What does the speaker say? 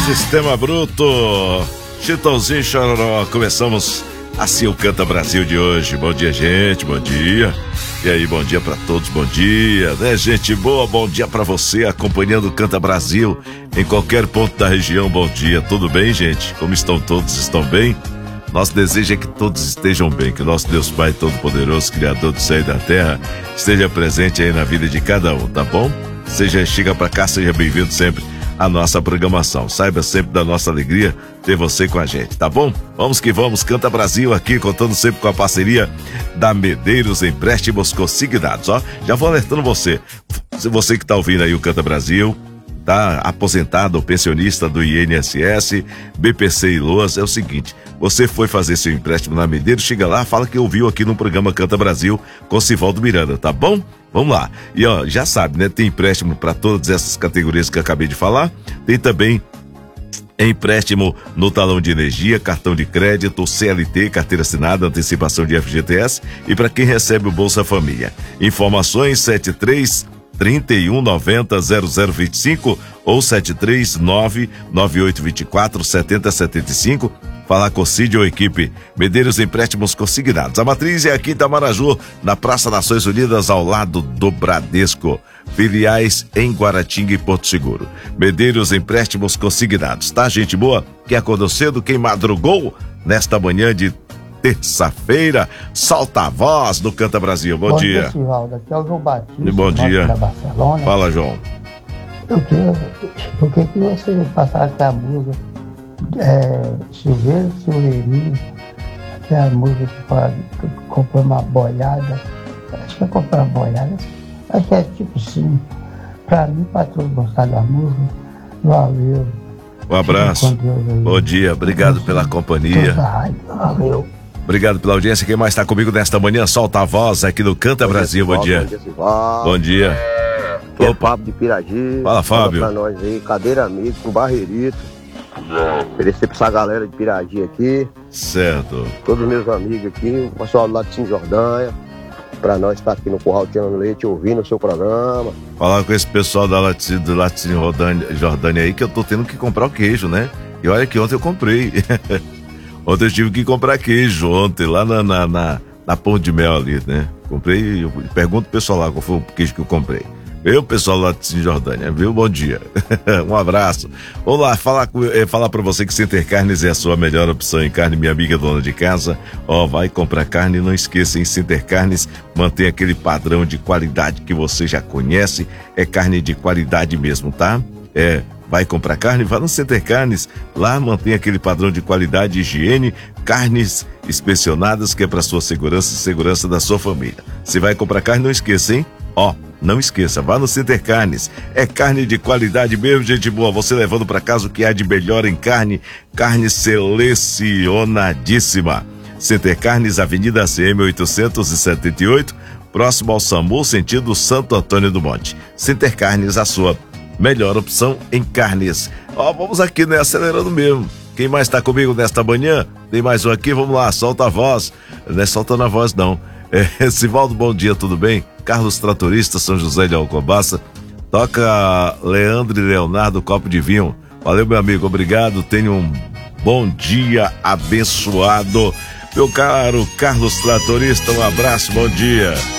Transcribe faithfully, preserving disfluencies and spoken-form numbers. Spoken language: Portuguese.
Sistema Bruto, Chitãozinho Chororó. Começamos assim o Canta Brasil de hoje. Bom dia, gente, bom dia. E aí, bom dia pra todos, bom dia, né, gente boa? Bom dia pra você acompanhando o Canta Brasil em qualquer ponto da região. Bom dia, tudo bem, gente? Como estão todos? Estão bem? Nosso desejo é que todos estejam bem, que o nosso Deus Pai Todo-Poderoso, Criador do céu e da terra, esteja presente aí na vida de cada um, tá bom? Seja, chega pra cá, seja bem-vindo sempre à nossa programação. Saiba sempre da nossa alegria ter você com a gente, tá bom? Vamos que vamos, Canta Brasil aqui, contando sempre com a parceria da Medeiros Empréstimos Consignados, ó. Já vou alertando você, se você que tá ouvindo aí o Canta Brasil, tá aposentado ou pensionista do I N S S, B P C e Loas, é o seguinte, você foi fazer seu empréstimo na Medeiros, chega lá, fala que ouviu aqui no programa Canta Brasil com Sivaldo Miranda, tá bom? Vamos lá. E ó, já sabe, né? Tem empréstimo para todas essas categorias que eu acabei de falar. Tem também empréstimo no talão de energia, cartão de crédito, C L T, carteira assinada, antecipação de F G T S e para quem recebe o Bolsa Família. Informações sete três trinta e um noventa zero zero vinte e cinco ou sete três nove nove oito vinte e quatro setenta setenta e cinco. Falar com o Cid ou equipe Medeiros Empréstimos Consignados. A matriz é aqui em Itamaraju, na Praça Nações Unidas, ao lado do Bradesco. Filiais em Guaratinga e Porto Seguro. Medeiros Empréstimos Consignados, tá, gente boa? Quem acordou cedo, quem madrugou nesta manhã de terça-feira, solta a voz do Canta Brasil. Bom, Bom dia. dia, Sivaldo. Aqui é o João Batista. Bom dia. Da Barcelona. Fala, João. Eu queria, eu queria que você passasse a música é, Silveiro Silveirinho, que é a música que fala que comprou uma boiada. Acho que é comprar uma boiada. Acho que é tipo assim. Pra mim, pra todos gostar da música, valeu. Um abraço. Bom dia, obrigado pela companhia. Valeu. Obrigado pela audiência. Quem mais está comigo nesta manhã? Solta a voz aqui no Canta Brasil. Bom dia. Bom dia, Sivaldo. Bom dia. Aqui é o Fábio de Piragi. Fala, Fábio. Fala pra nós aí, cadeira amigo com barreirito. Oferecer pra essa galera de Piragi aqui. Certo. Todos os meus amigos aqui, o pessoal do Latim Jordanha. Pra nós estar aqui no Curral tirando leite, ouvindo o seu programa. Falar com esse pessoal da Latim, do Latim Jordânia aí, que eu tô tendo que comprar o queijo, né? E olha que ontem eu comprei. Ontem eu tive que comprar queijo, ontem, lá na, na, na, na Pão de Mel ali, né? Comprei, eu pergunto pro pessoal lá qual foi o queijo que eu comprei. Eu, pessoal lá de Jordânia, viu? Bom dia. Um abraço. Vamos lá, falar, falar pra você que Center Carnes é a sua melhor opção em carne, minha amiga dona de casa. Ó, vai comprar carne, não esqueça, em Center Carnes mantém aquele padrão de qualidade que você já conhece. É carne de qualidade mesmo, tá? É, vai comprar carne, vá no Center Carnes. Lá mantém aquele padrão de qualidade e higiene. Carnes inspecionadas que é pra sua segurança e segurança da sua família. Se vai comprar carne, não esqueça, hein? Ó, não esqueça, vá no Center Carnes, é carne de qualidade mesmo, gente boa, você levando para casa o que há de melhor em carne, carne selecionadíssima. Center Carnes, Avenida A C M oitocentos e setenta e oito, próximo ao SAMU, sentido Santo Antônio do Monte. Center Carnes, a sua melhor opção em carnes. Ó, vamos aqui, né, acelerando mesmo. Quem mais tá comigo nesta manhã? Tem mais um aqui, vamos lá, solta a voz. Não é soltando a voz, não. É, Sivaldo, bom dia, tudo bem? Carlos Tratorista, São José de Alcobaça. Toca Leandro e Leonardo, copo de vinho. Valeu, meu amigo, obrigado. Tenha um bom dia abençoado. Meu caro Carlos Tratorista, um abraço, bom dia.